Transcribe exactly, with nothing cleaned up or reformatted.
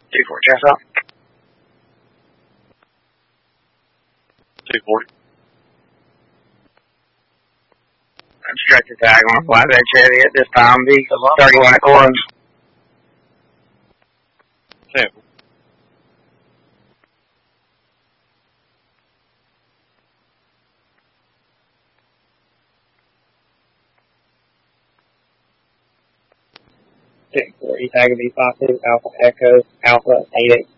two forty, check out. two forty. Obstructed tag on a flatbed Chevy at this time, be thirty-one Corns. Sample. six forty, tag will be five two Alpha Echo Alpha eight eight.